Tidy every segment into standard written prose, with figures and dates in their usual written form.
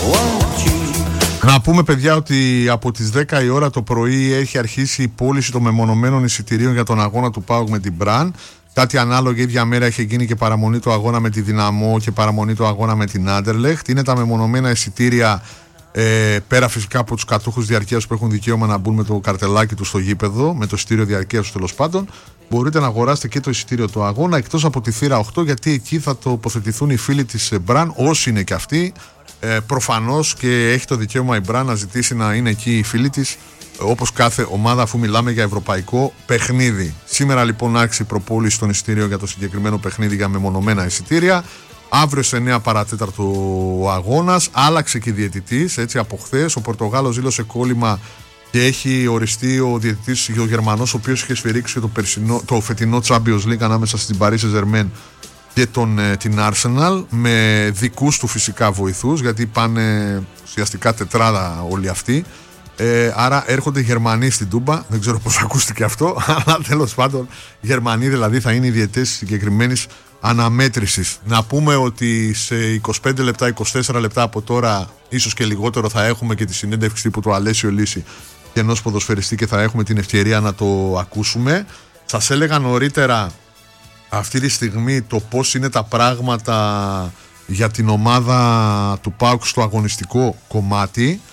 Να πούμε, παιδιά, ότι από τις 10 η ώρα το πρωί έχει αρχίσει η πώληση των μεμονωμένων εισιτηρίων για τον αγώνα του ΠΑΟΚ με την Μπραν. Κάτι ανάλογο, ίδια μέρα έχει γίνει και παραμονή του αγώνα με τη Δυναμό και παραμονή του αγώνα με την Άντερλεχτ. Είναι τα μεμονωμένα εισιτήρια, πέρα φυσικά από τους κατόχους διαρκείας που έχουν δικαίωμα να μπουν με το καρτελάκι του στο γήπεδο, με το εισιτήριο διαρκείας του τέλος πάντων. Μπορείτε να αγοράσετε και το εισιτήριο του αγώνα, εκτός από τη θύρα 8, γιατί εκεί θα τοποθετηθούν οι φίλοι της Μπραν, όσοι είναι και αυτοί. Προφανώς και έχει το δικαίωμα η Μπραν να ζητήσει να είναι εκεί οι φίλοι της, όπως κάθε ομάδα, αφού μιλάμε για ευρωπαϊκό παιχνίδι. Σήμερα λοιπόν άρχισε η προπόληση των εισιτήριων για το συγκεκριμένο παιχνίδι για μεμονωμένα εισιτήρια. Αύριο σε 9 παρατέταρτο ο αγώνας. Άλλαξε και διαιτητής, έτσι, από χθες. Ο Πορτογάλος δήλωσε κόλλημα και έχει οριστεί ο διαιτητής ο Γερμανός, ο οποίος είχε σφυρίξει το φετινό Champions League ανάμεσα στην Paris Saint-Germain και την Arsenal, με δικούς του φυσικά βοηθούς, γιατί πάνε ουσιαστικά τετράδα όλοι αυτοί. Άρα έρχονται Γερμανοί στην Τούμπα. Δεν ξέρω πώς ακούστηκε αυτό, αλλά τέλος πάντων Γερμανοί δηλαδή θα είναι οι διαιτητές της συγκεκριμένης αναμέτρησης. Να πούμε ότι σε 25 λεπτά, 24 λεπτά από τώρα, ίσως και λιγότερο, θα έχουμε και τη συνέντευξη τύπου του Αλέσιο Λύση και ενός ποδοσφαιριστή και θα έχουμε την ευκαιρία να το ακούσουμε. Σας έλεγα νωρίτερα αυτή τη στιγμή το πώς είναι τα πράγματα για την ομάδα του ΠΑΟΚ στο αγωνιστικό κομμάτι.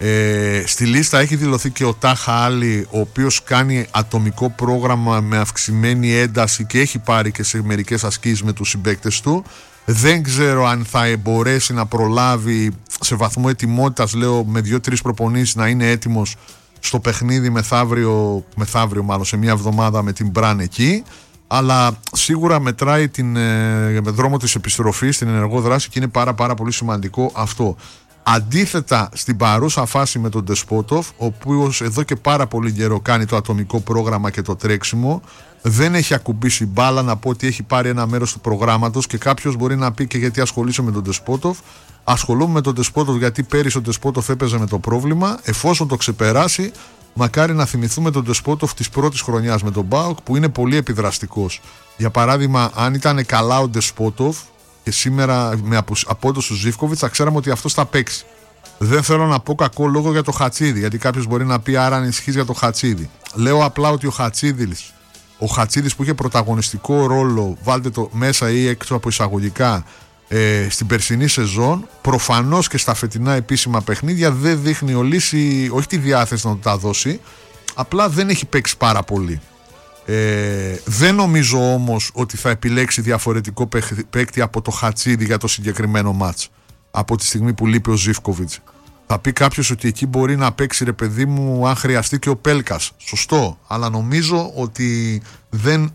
Στη λίστα έχει δηλωθεί και ο Τάχα Άλλη, ο οποίος κάνει ατομικό πρόγραμμα με αυξημένη ένταση και έχει πάρει και σε μερικές ασκήσεις με τους συμπαίκτες του. Δεν ξέρω αν θα μπορέσει να προλάβει σε βαθμό ετοιμότητας, λέω, με 2-3 προπονήσεις να είναι έτοιμος στο παιχνίδι μεθαύριο μάλλον, σε μια εβδομάδα με την Μπραν εκεί. Αλλά σίγουρα μετράει με δρόμο της επιστροφής στην ενεργό δράση και είναι πάρα πολύ σημαντικό αυτό. Αντίθετα στην παρούσα φάση με τον Ντεσπότοφ, ο οποίος εδώ και πάρα πολύ καιρό κάνει το ατομικό πρόγραμμα και το τρέξιμο, δεν έχει ακουμπήσει μπάλα. Να πω ότι έχει πάρει ένα μέρος του προγράμματος και κάποιος μπορεί να πει και γιατί ασχολείσαι με τον Ντεσπότοφ. Ασχολούμαι με τον Ντεσπότοφ γιατί πέρυσι ο Ντεσπότοφ έπαιζε με το πρόβλημα. Εφόσον το ξεπεράσει, μακάρι να θυμηθούμε τον Ντεσπότοφ της πρώτης χρονιάς με τον ΠΑΟΚ, που είναι πολύ επιδραστικός. Για παράδειγμα, αν ήταν καλά ο Ντεσπότοφ και σήμερα με απόδοση του Ζίβκοβιτς, θα ξέραμε ότι αυτός θα παίξει. Δεν θέλω να πω κακό λόγο για το Χατσίδη, γιατί κάποιος μπορεί να πει άρα ανησυχείς για το Χατσίδη. Λέω απλά ότι ο Χατσίδης που είχε πρωταγωνιστικό ρόλο, βάλτε το μέσα ή έξω από εισαγωγικά, στην περσινή σεζόν, προφανώς και στα φετινά επίσημα παιχνίδια δεν δείχνει ο Λύση, όχι τη διάθεση να το τα δώσει, απλά δεν έχει παίξει πάρα πολύ. Δεν νομίζω όμως ότι θα επιλέξει διαφορετικό παίκτη από το Χατσίδη για το συγκεκριμένο μάτς, από τη στιγμή που λείπει ο Ζίβκοβιτς. Θα πει κάποιος ότι εκεί μπορεί να παίξει, ρε παιδί μου, αν χρειαστεί και ο Πέλκας. Σωστό, αλλά νομίζω ότι δεν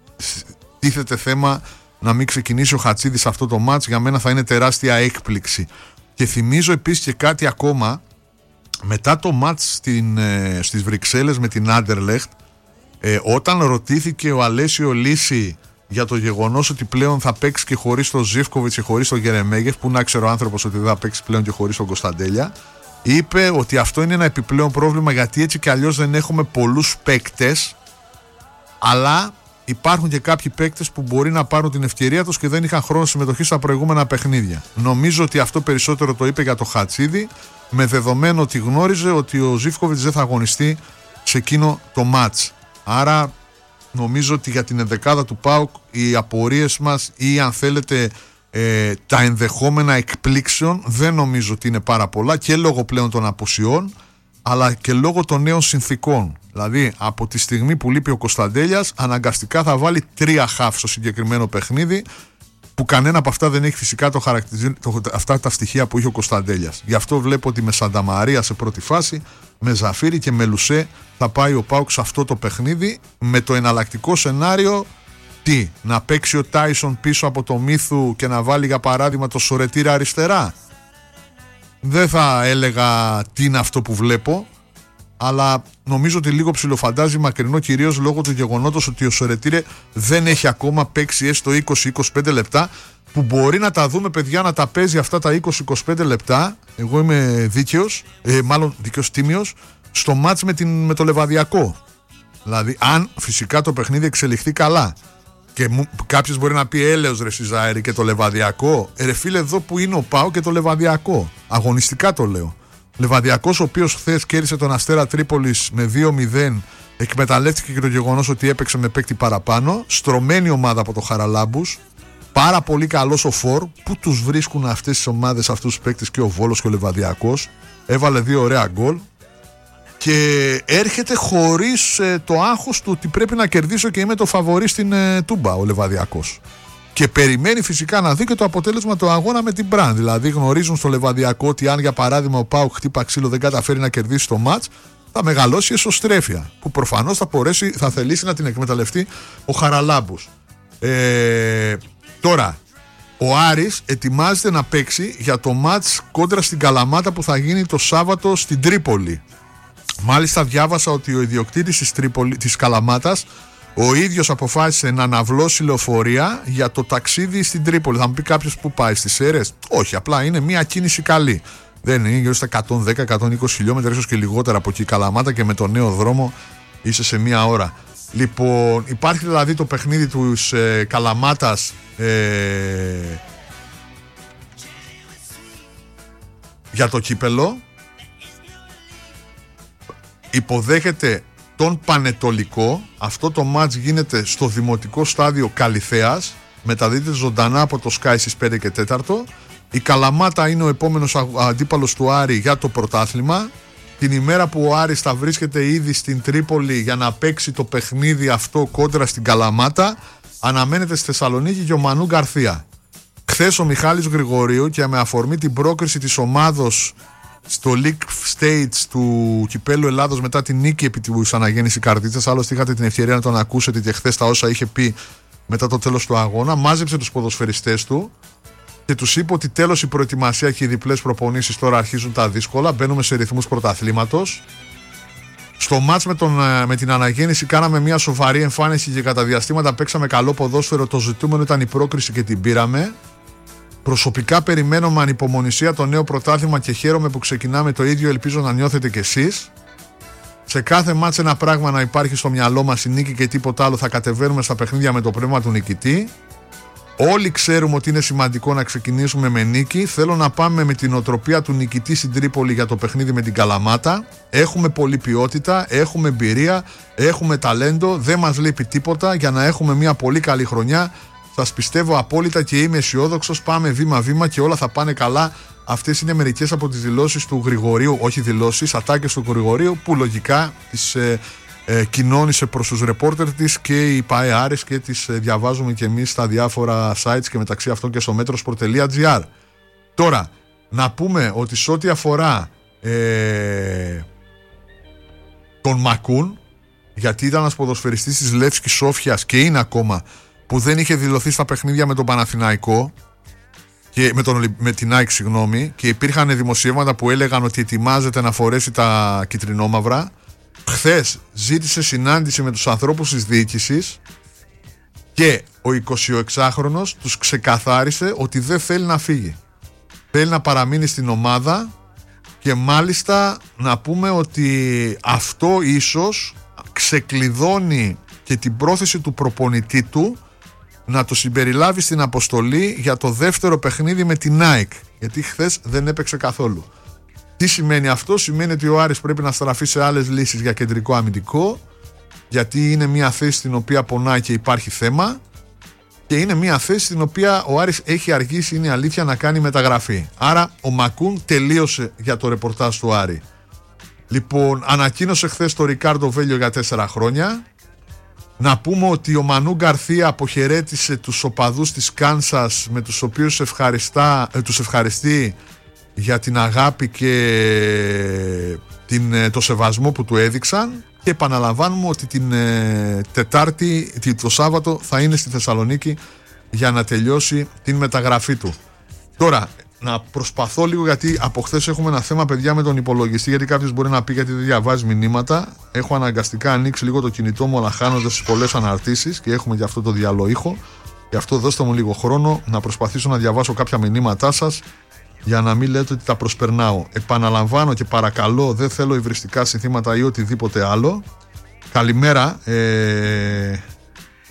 τίθεται θέμα να μην ξεκινήσει ο Χατσίδης αυτό το μάτς. Για μένα θα είναι τεράστια έκπληξη. Και θυμίζω επίσης και κάτι ακόμα. Μετά το μάτς στις Βρυξέλλες με την Άντερλεχτ, όταν ρωτήθηκε ο Αλέσιο Λύση για το γεγονός ότι πλέον θα παίξει και χωρίς τον Ζίβκοβιτς και χωρίς τον Γερεμέγεφ, που να ξέρω ο άνθρωπος ότι δεν θα παίξει πλέον και χωρίς τον Κωνσταντέλια, είπε ότι αυτό είναι ένα επιπλέον πρόβλημα, γιατί έτσι κι αλλιώς δεν έχουμε πολλούς παίκτες, αλλά υπάρχουν και κάποιοι παίκτες που μπορεί να πάρουν την ευκαιρία τους και δεν είχαν χρόνο συμμετοχή στα προηγούμενα παιχνίδια. Νομίζω ότι αυτό περισσότερο το είπε για το Χατσίδη, με δεδομένο ότι γνώριζε ότι ο Ζίβκοβιτς δεν θα αγωνιστεί σε εκείνο το μάτς. Άρα νομίζω ότι για την ενδεκάδα του ΠΑΟΚ οι απορίες μας, ή αν θέλετε τα ενδεχόμενα εκπλήξεων, δεν νομίζω ότι είναι πάρα πολλά, και λόγω πλέον των απουσιών αλλά και λόγω των νέων συνθήκων. Δηλαδή από τη στιγμή που λείπει ο Κωνσταντέλιας, αναγκαστικά θα βάλει 3 χαφ στο συγκεκριμένο παιχνίδι, που κανένα από αυτά δεν έχει φυσικά αυτά τα στοιχεία που είχε ο Κωνσταντέλιας. Γι' αυτό βλέπω ότι με Σανταμαρία σε πρώτη φάση, με Ζαφύρι και με Λουσέ θα πάει ο ΠΑΟΚ σε αυτό το παιχνίδι, με το εναλλακτικό σενάριο να παίξει ο Τάισον πίσω από το Μύθου και να βάλει για παράδειγμα το Σορετήρα αριστερά. Δεν θα έλεγα τι είναι αυτό που βλέπω, αλλά νομίζω ότι λίγο ψιλοφαντάζει μακρινό, κυρίως λόγω του γεγονότος ότι ο Σορετήρε δεν έχει ακόμα παίξει έστω 20-25 λεπτά, που μπορεί να τα δούμε, παιδιά, να τα παίζει αυτά τα 20-25 λεπτά. Εγώ είμαι δίκαιος, μάλλον δίκαιος τίμιος, στο μάτς με το Λεβαδιακό. Δηλαδή αν φυσικά το παιχνίδι εξελιχθεί καλά. Και κάποιος μπορεί να πει έλεος ρε Σιζάερη και το Λεβαδιακό. Ρε φίλε, εδώ που είναι ο ΠΑΟΚ και το Λεβαδιακό. Αγωνιστικά το λέω. Λεβαδιακός ο οποίος χθες κέρδισε τον Αστέρα Τρίπολης με 2-0, εκμεταλλεύτηκε και το γεγονός ότι έπαιξε με παίκτη παραπάνω. Στρωμένη ομάδα από το Χαραλάμπους. Πάρα πολύ καλός ο Φορ. Πού τους βρίσκουν αυτές τις ομάδες, αυτούς τους παίκτες, και ο Βόλος και ο Λεβαδιακός. Έβαλε 2 ωραία γκολ. Και έρχεται χωρίς το άγχος του ότι πρέπει να κερδίσω και είμαι το φαβορί στην Τούμπα ο Λεβαδιακός. Και περιμένει φυσικά να δει και το αποτέλεσμα του αγώνα με την Μπραν. Δηλαδή γνωρίζουν στο Λεβαδιακό ότι αν για παράδειγμα ο ΠΑΟΚ χτύπα ξύλο δεν καταφέρει να κερδίσει το μάτς, θα μεγαλώσει εσωστρέφεια. Που προφανώς θα θελήσει να την εκμεταλλευτεί ο Χαραλάμπους. Τώρα, ο Άρης ετοιμάζεται να παίξει για το μάτς κόντρα στην Καλαμάτα που θα γίνει το Σάββατο στην Τρίπολη. Μάλιστα διάβασα ότι ο ιδιοκτήτης της Καλαμάτας ο ίδιος αποφάσισε να αναβλώσει λεωφορεία για το ταξίδι στην Τρίπολη. Θα μου πει κάποιος που πάει, στις Σέρρες? Όχι, απλά είναι μια κίνηση καλή. Δεν είναι γύρω στα 110-120 χιλιόμετρα, ίσως και λιγότερα από εκεί η Καλαμάτα, και με το νέο δρόμο είσαι σε μια ώρα. Λοιπόν, υπάρχει δηλαδή το παιχνίδι του Καλαμάτας για το κύπελο. Υποδέχεται τον Πανετολικό. Αυτό το μάτς γίνεται στο Δημοτικό Στάδιο Καλιθέας. Μεταδίδεται ζωντανά από το Sky στις 5 και 4. Η Καλαμάτα είναι ο επόμενος αντίπαλος του Άρη για το πρωτάθλημα. Την ημέρα που ο Άρης θα βρίσκεται ήδη στην Τρίπολη για να παίξει το παιχνίδι αυτό κόντρα στην Καλαμάτα, αναμένεται στη Θεσσαλονίκη και ο Μανού Γκαρθία. Χθες ο Μιχάλης Γρηγορίου, και με αφορμή την πρόκριση της ομάδος στο League Stage του Κυπέλλου Ελλάδος μετά την νίκη επί της Αναγέννηση Καρδίτσας, άλλωστε είχατε την ευκαιρία να τον ακούσετε και χθες τα όσα είχε πει μετά το τέλος του αγώνα, μάζεψε τους ποδοσφαιριστές του και τους είπε ότι τέλος η προετοιμασία και οι διπλές προπονήσεις, τώρα αρχίζουν τα δύσκολα, μπαίνουμε σε ρυθμούς πρωταθλήματος. Στο μάτς με την Αναγέννηση κάναμε μια σοβαρή εμφάνιση και κατά διαστήματα παίξαμε καλό ποδόσφαιρο, το ζητούμενο ήταν η πρόκριση και την πήραμε. Προσωπικά περιμένω με ανυπομονησία το νέο πρωτάθλημα και χαίρομαι που ξεκινάμε το ίδιο, ελπίζω να νιώθετε κι εσείς. Σε κάθε μάτς ένα πράγμα να υπάρχει στο μυαλό μας, η νίκη και τίποτα άλλο. Θα κατεβαίνουμε στα παιχνίδια με το πνεύμα του νικητή. Όλοι ξέρουμε ότι είναι σημαντικό να ξεκινήσουμε με νίκη. Θέλω να πάμε με την οτροπία του νικητή στην Τρίπολη για το παιχνίδι με την Καλαμάτα. Έχουμε πολλή ποιότητα, έχουμε εμπειρία, έχουμε ταλέντο, δεν μας λείπει τίποτα για να έχουμε μια πολύ καλή χρονιά. Σας πιστεύω απόλυτα και είμαι αισιόδοξος. Πάμε βήμα-βήμα και όλα θα πάνε καλά. Αυτές είναι μερικές από τις δηλώσεις του Γρηγορίου, όχι δηλώσεις, ατάκες του Γρηγορίου, που λογικά τις κοινώνησε προς τους ρεπόρτερ της και οι ΠΑΕ Άρης και τις διαβάζουμε και εμείς στα διάφορα sites και μεταξύ αυτών και στο metrosport.gr. Τώρα, να πούμε ότι σε ό,τι αφορά τον Μακούν, γιατί ήταν ένας ποδοσφαιριστής της Λεύσκης Σόφιας και είναι ακόμα, που δεν είχε δηλωθεί στα παιχνίδια με τον Παναθηναϊκό και με την ΑΕΚ, συγγνώμη, και υπήρχαν δημοσιεύματα που έλεγαν ότι ετοιμάζεται να φορέσει τα κυτρινόμαυρα. Χθες ζήτησε συνάντηση με τους ανθρώπους της διοίκησης και ο 26χρονος τους ξεκαθάρισε ότι δεν θέλει να φύγει. Θέλει να παραμείνει στην ομάδα και μάλιστα να πούμε ότι αυτό ίσως ξεκλειδώνει και την πρόθεση του προπονητή του να το συμπεριλάβει στην αποστολή για το δεύτερο παιχνίδι με την ΑΕΚ, γιατί χθες δεν έπαιξε καθόλου. Τι σημαίνει αυτό? Σημαίνει ότι ο Άρης πρέπει να στραφεί σε άλλες λύσεις για κεντρικό αμυντικό, γιατί είναι μια θέση στην οποία πονάει και υπάρχει θέμα, και είναι μια θέση στην οποία ο Άρης έχει αργήσει, είναι αλήθεια, να κάνει μεταγραφή. Άρα ο Μακούν τελείωσε για το ρεπορτάζ του Άρη. Λοιπόν, ανακοίνωσε χθες το Ρικάρντο Βέλιο για 4 χρόνια. Να πούμε ότι ο Μανού Γκαρθία αποχαιρέτησε τους οπαδούς της Κάνσας, με τους οποίους τους ευχαριστεί για την αγάπη και το σεβασμό που του έδειξαν, και επαναλαμβάνουμε ότι την Τετάρτη, το Σάββατο θα είναι στη Θεσσαλονίκη για να τελειώσει την μεταγραφή του. Τώρα να προσπαθώ λίγο, γιατί από χθες έχουμε ένα θέμα, παιδιά, με τον υπολογιστή, γιατί κάποιος μπορεί να πει γιατί δεν διαβάζει μηνύματα. Έχω αναγκαστικά ανοίξει λίγο το κινητό μου, αλλά χάνοντας τις πολλές αναρτήσεις, και έχουμε γι' αυτό το διαλοήχο. Γι' αυτό δώστε μου λίγο χρόνο να προσπαθήσω να διαβάσω κάποια μηνύματά σας, για να μην λέτε ότι τα προσπερνάω. Επαναλαμβάνω και παρακαλώ, δεν θέλω υβριστικά συνθήματα ή οτιδήποτε άλλο. Καλημέρα.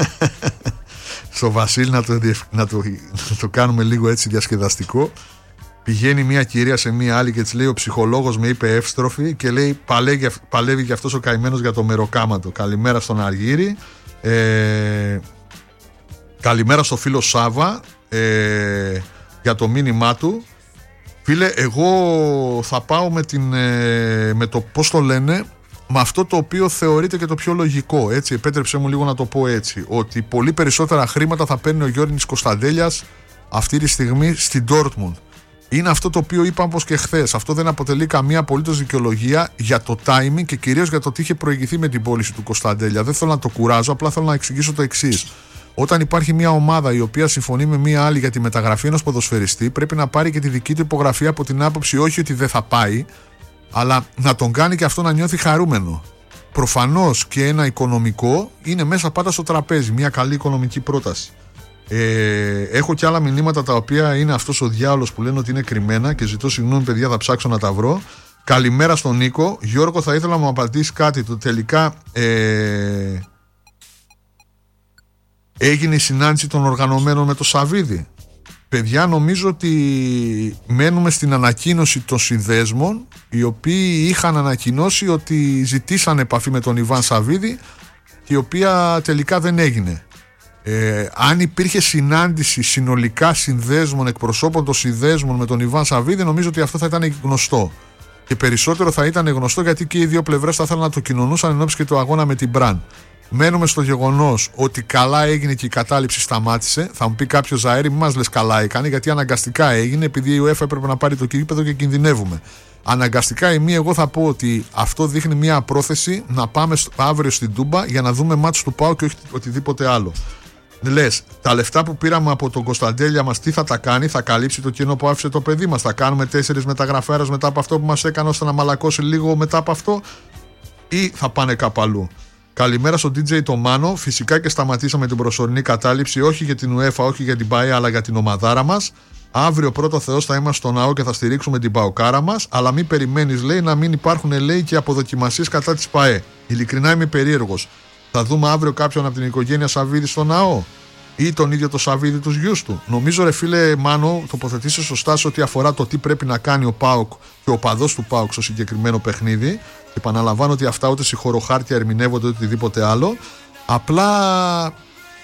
Στο Βασίλη να το κάνουμε λίγο έτσι διασκεδαστικό. Πηγαίνει μια κυρία σε μια άλλη και της λέει: ο ψυχολόγος με είπε εύστροφη, και λέει: παλεύει και αυτός ο καημένος για το μεροκάματο. Καλημέρα στον Αργύρη. Καλημέρα στο φίλο Σάβα για το μήνυμά του. Φίλε, εγώ θα πάω με το, πώς το λένε, με αυτό το οποίο θεωρείται και το πιο λογικό, έτσι, επέτρεψέ μου λίγο να το πω έτσι, ότι πολύ περισσότερα χρήματα θα παίρνει ο Γιώργης Κωνσταντέλιας αυτή τη στιγμή στην Ντόρτμουντ. Είναι αυτό το οποίο είπα όπως και χθες. Αυτό δεν αποτελεί καμία απολύτως δικαιολογία για το timing και κυρίως για το τι είχε προηγηθεί με την πώληση του Κωνσταντέλια. Δεν θέλω να το κουράζω, απλά θέλω να εξηγήσω το εξής. Όταν υπάρχει μια ομάδα η οποία συμφωνεί με μια άλλη για τη μεταγραφή ενός ποδοσφαιριστή, πρέπει να πάρει και τη δική του υπογραφή από την άποψη όχι ότι δεν θα πάει, αλλά να τον κάνει και αυτό να νιώθει χαρούμενο. Προφανώς και ένα οικονομικό είναι μέσα πάντα στο τραπέζι, μια καλή οικονομική πρόταση. Έχω και άλλα μηνύματα τα οποία είναι αυτός ο διάολος που λένε ότι είναι κρυμμένα και ζητώ συγγνώμη, παιδιά, θα ψάξω να τα βρω. Καλημέρα στον Νίκο. Γιώργο, θα ήθελα να μου απαντήσει κάτι. Το τελικά έγινε η συνάντηση των οργανωμένων με το Σαββίδι. Παιδιά, νομίζω ότι μένουμε στην ανακοίνωση των συνδέσμων, οι οποίοι είχαν ανακοινώσει ότι ζητήσαν επαφή με τον Ιβάν Σαββίδι και η οποία τελικά δεν έγινε. Αν υπήρχε συνάντηση συνολικά συνδέσμων, εκπροσώπων των συνδέσμων με τον Ιβάν Σαββίδι, νομίζω ότι αυτό θα ήταν γνωστό. Και περισσότερο θα ήταν γνωστό γιατί και οι δύο πλευρές θα ήθελαν να το κοινωνούσαν εν ώψη και το αγώνα με την Μπραν. Μένουμε στο γεγονός ότι καλά έγινε και η κατάληψη σταμάτησε. Θα μου πει κάποιος, Ζαέρη, μην μας λες καλά έκανε, γιατί αναγκαστικά έγινε, επειδή η UEFA έπρεπε να πάρει το γήπεδο και κινδυνεύουμε. Αναγκαστικά εγώ θα πω ότι αυτό δείχνει μια πρόθεση να πάμε αύριο στην Τούμπα για να δούμε μάτς του ΠΑΟΚ και όχι οτιδήποτε άλλο. Λες, τα λεφτά που πήραμε από τον Κωνσταντέλια μας τι θα τα κάνει? Θα καλύψει το κενό που άφησε το παιδί μας? Θα κάνουμε 4 μεταγραφέρες μετά από αυτό που μας έκανε ώστε να μαλακώσει λίγο μετά από αυτό? Ή θα πάνε κάπου αλλού? Καλημέρα στον DJ το Μάνο. Φυσικά και σταματήσαμε την προσωρινή κατάληψη, όχι για την UEFA, όχι για την ΠΑΕ, αλλά για την ομαδάρα μας. Αύριο πρώτο Θεός θα είμαστε στο ναό και θα στηρίξουμε την ΠΑΟΚάρα μας. Αλλά μην περιμένεις, λέει, να μην υπάρχουν, λέει, και αποδοκιμασίες κατά της ΠΑΕ. Ειλικρινά είμαι περίεργος. Θα δούμε αύριο κάποιον από την οικογένεια Σαββίδη στο ναό ή τον ίδιο το Σαββίδη τους γιους του? Νομίζω, ρε φίλε Μάνο, τοποθετήσει σωστά σε ό,τι αφορά το τι πρέπει να κάνει ο ΠΑΟΚ και ο οπαδός του ΠΑΟΚ στο συγκεκριμένο παιχνίδι. Επαναλαμβάνω ότι αυτά ούτε συγχωροχάρτια ερμηνεύονται ούτε οτιδήποτε άλλο. Απλά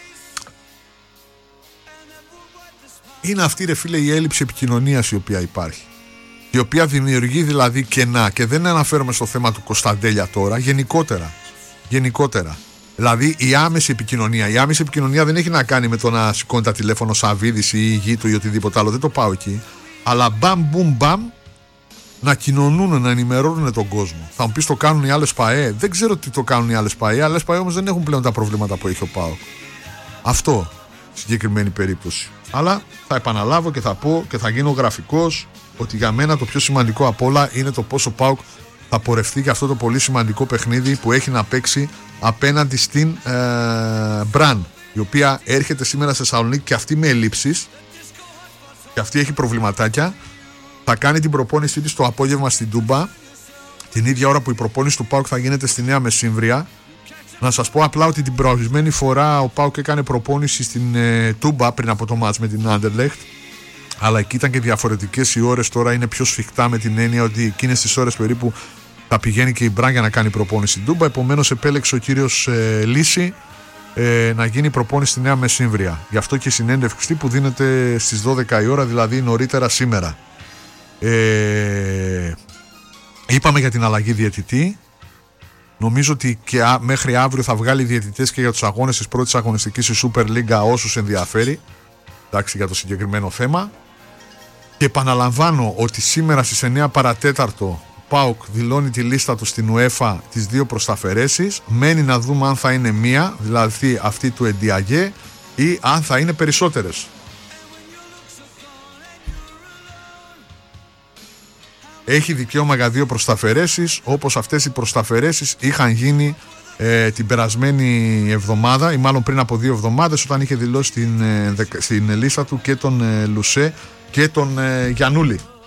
είναι αυτή, ρε φίλε, η έλλειψη επικοινωνίας η οποία υπάρχει, η οποία δημιουργεί δηλαδή κενά, και δεν αναφέρομαι στο θέμα του Κωνσταντέλια τώρα, γενικότερα. Δηλαδή η άμεση επικοινωνία δεν έχει να κάνει με το να σηκώνει τα τηλέφωνο Σαββίδης ή η γη του ή οτιδήποτε άλλο, δεν το πάω εκεί, αλλά μπαμ μπουμ μπαμ να κοινωνούν, να ενημερώνουν τον κόσμο. Θα μου πεις, το κάνουν οι άλλες ΠΑΕ? Δεν ξέρω τι το κάνουν οι άλλες ΠΑΕ. Οι άλλες ΠΑΕ όμως δεν έχουν πλέον τα προβλήματα που έχει ο ΠΑΟΚ. Αυτό, συγκεκριμένη περίπτωση. Αλλά θα επαναλάβω και θα πω και θα γίνω γραφικός ότι για μένα το πιο σημαντικό απ' όλα είναι το πόσο ο ΠΑΟΚ θα πορευτεί και αυτό το πολύ σημαντικό παιχνίδι που έχει να παίξει απέναντι στην Μπραν, η οποία έρχεται σήμερα στη Θεσσαλονίκη και αυτή με ελλείψεις, και αυτή έχει προβληματάκια. Θα κάνει την προπόνησή της το απόγευμα στην Τούμπα, την ίδια ώρα που η προπόνηση του ΠΑΟΚ θα γίνεται στη Νέα Μεσύμβρια. Να σας πω απλά ότι την προηγουμένη φορά ο ΠΑΟΚ έκανε προπόνηση στην Τούμπα πριν από το μάτς με την Άντερλεχτ, αλλά εκεί ήταν και διαφορετικές οι ώρες. Τώρα είναι πιο σφιχτά με την έννοια ότι εκείνες τις ώρες περίπου θα πηγαίνει και η Μπραν για να κάνει προπόνηση στην Τούμπα. Επομένως επέλεξε ο κύριος Λύση να γίνει προπόνηση στη Νέα Μεσύμβρια. Γι' αυτό και η συνέντευξη που δίνεται στις 12 η ώρα, δηλαδή νωρίτερα σήμερα. Είπαμε για την αλλαγή διαιτητή. Νομίζω ότι και μέχρι αύριο θα βγάλει διαιτητές και για τους αγώνες της πρώτης αγωνιστικής στη Super League, όσους ενδιαφέρει, εντάξει, για το συγκεκριμένο θέμα. Και επαναλαμβάνω ότι σήμερα στις 9 παρατέταρτο ΠΑΟΚ δηλώνει τη λίστα του στην UEFA, τις 2 προσταφαιρέσεις. Μένει να δούμε αν θα είναι μία, δηλαδή αυτή του Εντιαγέ, ή αν θα είναι περισσότερες. Έχει δικαίωμα για 2 προσταφαιρέσεις, όπως αυτές οι προσταφαιρέσεις είχαν γίνει την περασμένη εβδομάδα, ή μάλλον πριν από 2 εβδομάδες, όταν είχε δηλώσει στην λίστα του και τον Λουσέ και τον Γιαννούλη.